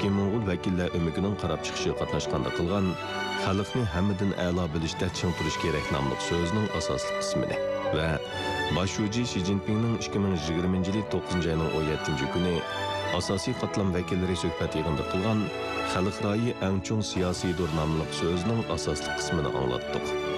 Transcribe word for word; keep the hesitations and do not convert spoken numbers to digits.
Ikki Moğol vakillar ömrüünün qarab chiqishi qatnashganda qilgan xalqni hammadan a'lo bilishda ching turish kerak nomli so'zining asosli qismini va Boshuvchi Shi Jinpingning ikki ming yigirmanchi yil to'qqizinchi oyning o'n yettinchi kuni asosiy qatlam vakillari suhbat yig'inida qilgan xalq rayi eng chong siyosiy dur nomli so'zining asosli qismini anglatdik.